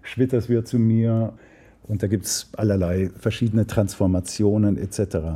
Schwitters wird zu mir. Und da gibt es allerlei verschiedene Transformationen etc.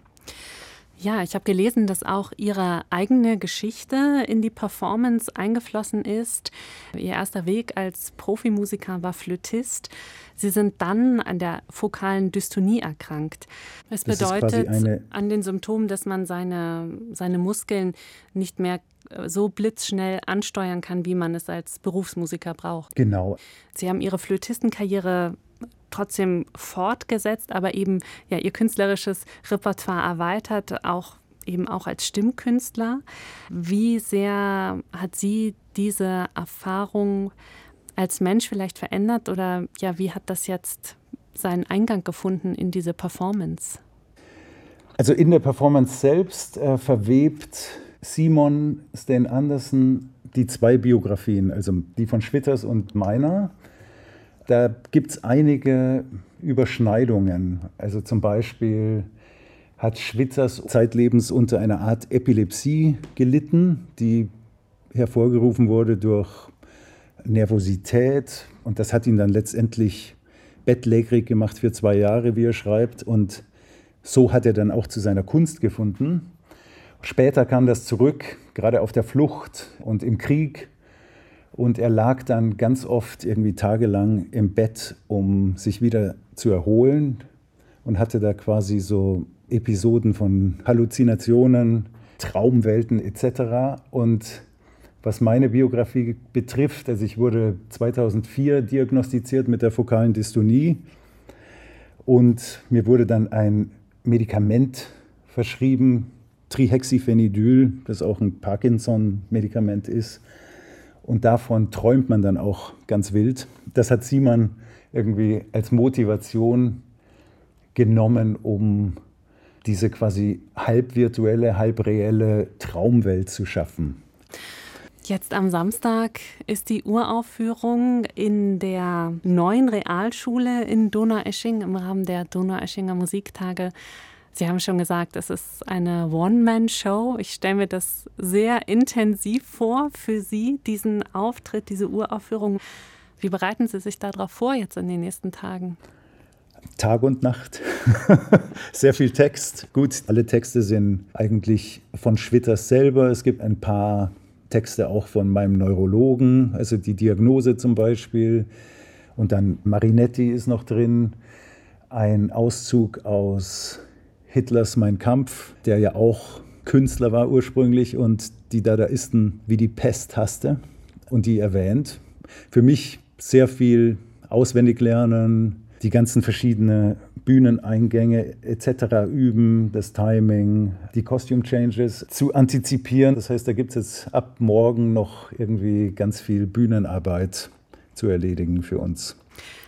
Ja, ich habe gelesen, dass auch Ihre eigene Geschichte in die Performance eingeflossen ist. Ihr erster Weg als Profimusiker war Flötist. Sie sind dann an der fokalen Dystonie erkrankt. Es bedeutet an den Symptomen, dass man seine Muskeln nicht mehr so blitzschnell ansteuern kann, wie man es als Berufsmusiker braucht. Genau. Sie haben Ihre Flötistenkarriere trotzdem fortgesetzt, aber eben ja ihr künstlerisches Repertoire erweitert, auch als Stimmkünstler. Wie sehr hat Sie diese Erfahrung als Mensch vielleicht verändert oder ja, wie hat das jetzt seinen Eingang gefunden in diese Performance? Also in der Performance selbst verwebt Simon Steen Andersen die zwei Biografien, also die von Schwitters und meiner. Da gibt es einige Überschneidungen. Also zum Beispiel hat Schwitters zeitlebens unter einer Art Epilepsie gelitten, die hervorgerufen wurde durch Nervosität. Und das hat ihn dann letztendlich bettlägerig gemacht für 2 Jahre, wie er schreibt. Und so hat er dann auch zu seiner Kunst gefunden. Später kam das zurück, gerade auf der Flucht und im Krieg. Und er lag dann ganz oft irgendwie tagelang im Bett, um sich wieder zu erholen und hatte da quasi so Episoden von Halluzinationen, Traumwelten etc. Und was meine Biografie betrifft, also ich wurde 2004 diagnostiziert mit der fokalen Dystonie und mir wurde dann ein Medikament verschrieben, Trihexyphenidyl, das auch ein Parkinson-Medikament ist. Und davon träumt man dann auch ganz wild. Das hat Simon irgendwie als Motivation genommen, um diese quasi halb virtuelle, halb reelle Traumwelt zu schaffen. Jetzt am Samstag ist die Uraufführung in der neuen Realschule in Donaueschingen im Rahmen der Donaueschinger Musiktage. Sie haben schon gesagt, es ist eine One-Man-Show. Ich stelle mir das sehr intensiv vor für Sie, diesen Auftritt, diese Uraufführung. Wie bereiten Sie sich darauf vor jetzt in den nächsten Tagen? Tag und Nacht. Sehr viel Text. Gut, alle Texte sind eigentlich von Schwitters selber. Es gibt ein paar Texte auch von meinem Neurologen, also die Diagnose zum Beispiel. Und dann Marinetti ist noch drin. Ein Auszug aus Hitlers Mein Kampf, der ja auch Künstler war ursprünglich und die Dadaisten wie die Pest hasste und die erwähnt. Für mich sehr viel auswendig lernen, die ganzen verschiedenen Bühneneingänge etc. üben, das Timing, die Costume Changes zu antizipieren. Das heißt, da gibt es jetzt ab morgen noch irgendwie ganz viel Bühnenarbeit zu erledigen für uns.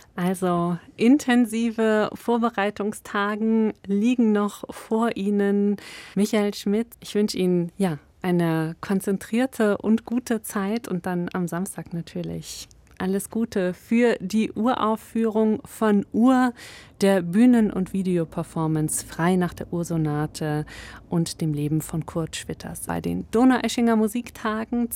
Also intensive Vorbereitungstagen liegen noch vor Ihnen. Michael Schmidt, ich wünsche Ihnen eine konzentrierte und gute Zeit und dann am Samstag natürlich alles Gute für die Uraufführung von Ur, der Bühnen- und Videoperformance Frei nach der Ursonate und dem Leben von Kurt Schwitters bei den Donaueschinger Musiktagen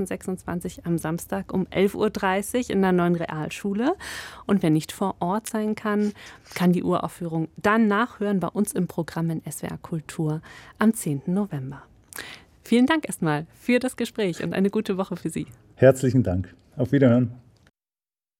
2026 am Samstag um 11.30 Uhr in der neuen Realschule. Und wer nicht vor Ort sein kann, kann die Uraufführung dann nachhören bei uns im Programm in SWR Kultur am 10. November. Vielen Dank erstmal für das Gespräch und eine gute Woche für Sie. Herzlichen Dank. Auf Wiederhören.